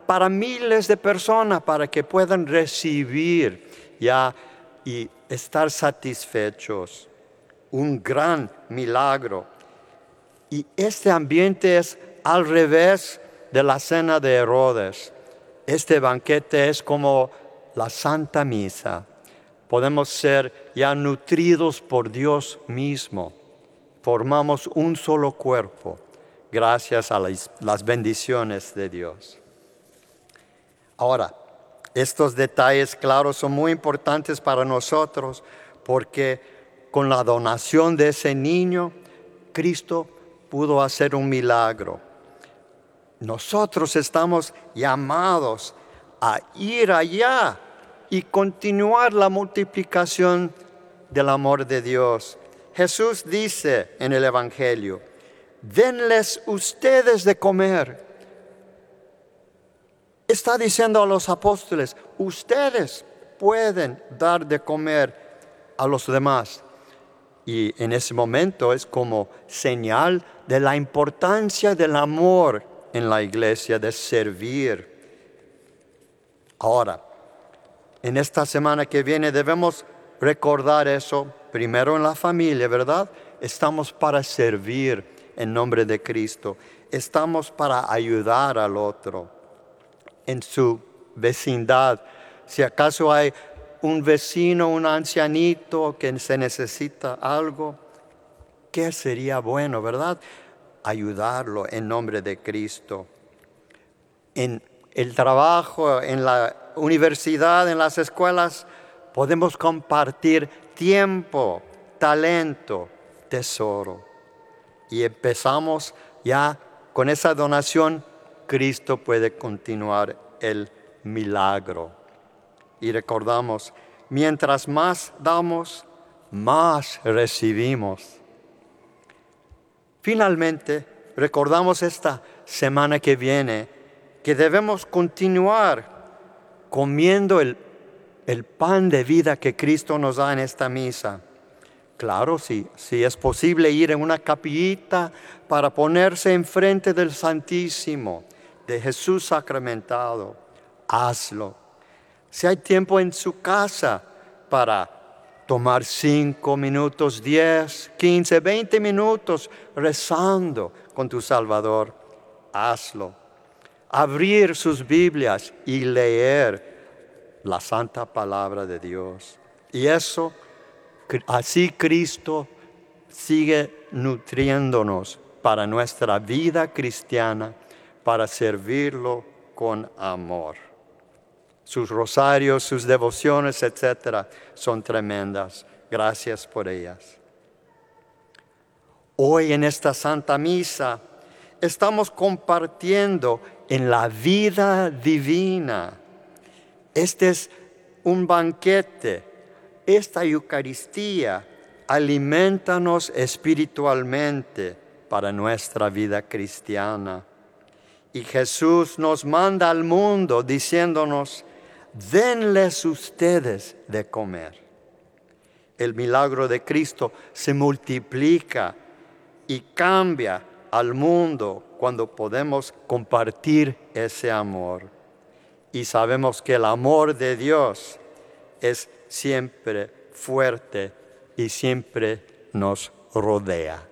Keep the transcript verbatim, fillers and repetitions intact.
para miles de personas, para que puedan recibir ya y estar satisfechos. Un gran milagro. Y este ambiente es al revés de la cena de Herodes. Este banquete es como la Santa Misa. Podemos ser ya nutridos por Dios mismo. Formamos un solo cuerpo gracias a las, las bendiciones de Dios. Ahora, estos detalles, claro, son muy importantes para nosotros porque con la donación de ese niño, Cristo pudo hacer un milagro. Nosotros estamos llamados a ir allá y continuar la multiplicación del amor de Dios. Jesús dice en el Evangelio, denles ustedes de comer. Está diciendo a los apóstoles, ustedes pueden dar de comer a los demás. Y en ese momento es como señal de la importancia del amor en la iglesia, de servir. Ahora, en esta semana que viene debemos recordar eso, primero en la familia, ¿verdad? Estamos para servir en nombre de Cristo. Estamos para ayudar al otro en su vecindad. Si acaso hay un vecino, un ancianito que se necesita algo, ¿qué sería bueno, verdad? Ayudarlo en nombre de Cristo. En el trabajo, en la universidad, en las escuelas, podemos compartir tiempo, talento, tesoro. Y empezamos ya con esa donación, Cristo puede continuar el milagro. Y recordamos, mientras más damos, más recibimos. Finalmente, recordamos esta semana que viene que debemos continuar comiendo el, el pan de vida que Cristo nos da en esta misa. Claro, si, si es posible ir en una capillita para ponerse enfrente del Santísimo, de Jesús sacramentado, hazlo. Si hay tiempo en su casa para tomar cinco minutos, diez, quince, veinte minutos rezando con tu Salvador, hazlo. Abrir sus Biblias y leer la santa palabra de Dios. Y eso, así Cristo sigue nutriéndonos para nuestra vida cristiana, para servirlo con amor. Sus rosarios, sus devociones, etcétera, son tremendas. Gracias por ellas. Hoy en esta Santa Misa estamos compartiendo en la vida divina. Este es un banquete. Esta Eucaristía alimentanos espiritualmente para nuestra vida cristiana. Y Jesús nos manda al mundo diciéndonos, denles ustedes de comer. El milagro de Cristo se multiplica y cambia al mundo cuando podemos compartir ese amor. Y sabemos que el amor de Dios es siempre fuerte y siempre nos rodea.